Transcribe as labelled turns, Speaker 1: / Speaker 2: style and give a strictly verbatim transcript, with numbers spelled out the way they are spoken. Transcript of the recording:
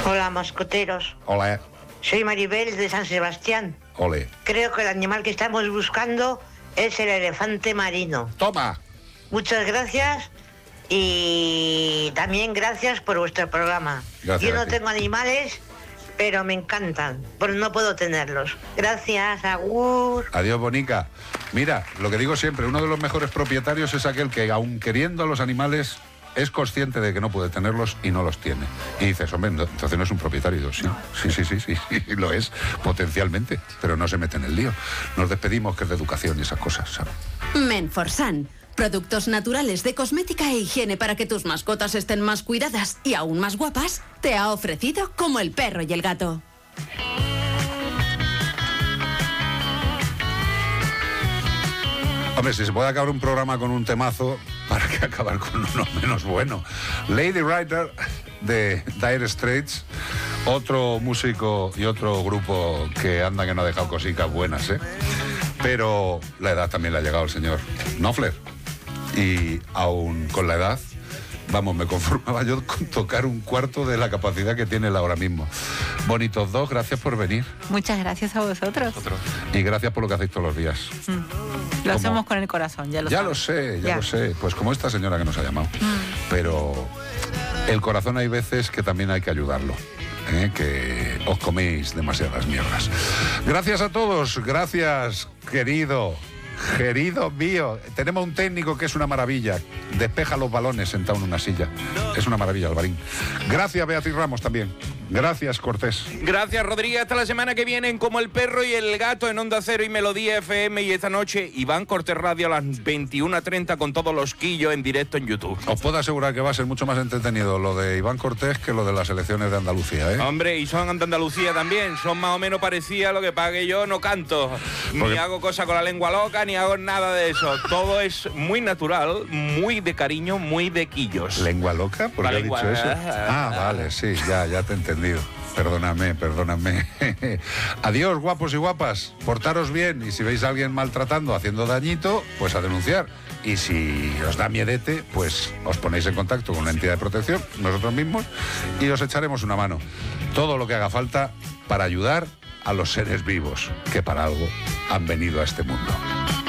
Speaker 1: Hola, mascoteros.
Speaker 2: Hola.
Speaker 1: Soy Maribel de San Sebastián.
Speaker 2: Ole.
Speaker 1: Creo que el animal que estamos buscando es el elefante marino.
Speaker 2: Toma.
Speaker 1: Muchas gracias y también gracias por vuestro programa.
Speaker 2: Gracias
Speaker 1: Yo
Speaker 2: a
Speaker 1: no
Speaker 2: ti.
Speaker 1: tengo animales, pero me encantan, pero no puedo tenerlos. Gracias, agur.
Speaker 2: Adiós, bonica. Mira, lo que digo siempre, uno de los mejores propietarios es aquel que, aun queriendo a los animales, es consciente de que no puede tenerlos y no los tiene. Y dices, hombre, no, entonces no es un propietario. Y digo, sí, sí, sí, sí, sí, sí, lo es, potencialmente, pero no se mete en el lío. Nos despedimos, que es de educación y esas cosas, ¿sabes?
Speaker 3: Menforsan. Productos naturales de cosmética e higiene para que tus mascotas estén más cuidadas y aún más guapas, te ha ofrecido Como el perro y el gato.
Speaker 2: Hombre, si se puede acabar un programa con un temazo, ¿para qué acabar con uno menos bueno? Lady Writer de Dire Straits, otro músico y otro grupo que anda que no ha dejado cositas buenas, ¿eh? Pero la edad también le ha llegado al señor Knopfler. Y aún con la edad, vamos, me conformaba yo con tocar un cuarto de la capacidad que tiene él ahora mismo. Bonitos dos, gracias por venir.
Speaker 4: Muchas gracias a vosotros.
Speaker 2: Y gracias por lo que hacéis todos los días.
Speaker 4: Mm. Lo
Speaker 2: ¿Cómo?
Speaker 4: hacemos con el corazón, ya lo
Speaker 2: Ya
Speaker 4: sabes.
Speaker 2: lo sé, ya,
Speaker 4: Ya.
Speaker 2: lo sé. Pues como esta señora que nos ha llamado.
Speaker 4: Mm.
Speaker 2: Pero el corazón hay veces que también hay que ayudarlo. ¿eh? Que os coméis demasiadas mierdas. Gracias a todos, gracias, querido. Querido mío, tenemos un técnico que es una maravilla. Despeja los balones sentado en una silla. Es una maravilla, Alvarín. Gracias, Beatriz Ramos, también. Gracias, Cortés.
Speaker 5: Gracias, Rodríguez. Hasta la semana que viene en Como el perro y el gato en Onda Cero y Melodía F M. Y esta noche Iván Cortés Radio a las veintiuna treinta con todos los quillos en directo en YouTube.
Speaker 2: Os puedo asegurar que va a ser mucho más entretenido lo de Iván Cortés que lo de las elecciones de Andalucía, ¿eh?
Speaker 5: Hombre, y son de Andalucía también. Son más o menos parecidas, lo que pasa que yo no canto.
Speaker 2: Porque-
Speaker 5: Ni hago cosas con la lengua loca, ni hago nada de eso. Todo es muy natural, muy de cariño, muy de quillos.
Speaker 2: ¿Lengua loca? ¿Por
Speaker 5: La
Speaker 2: qué ha
Speaker 5: lengua-
Speaker 2: dicho eso? Ah, vale, sí, ya, ya te he entendido. Perdóname, perdóname. Adiós, guapos y guapas. Portaros bien y si veis a alguien maltratando, haciendo dañito, pues a denunciar. Y si os da miedete, pues os ponéis en contacto con una entidad de protección, nosotros mismos, y os echaremos una mano. Todo lo que haga falta para ayudar a los seres vivos que para algo han venido a este mundo.